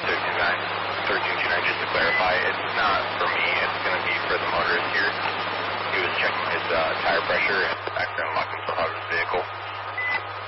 1329, just to clarify, it's not for me, it's going to be for the motorist here. He was checking his tire pressure and accidentally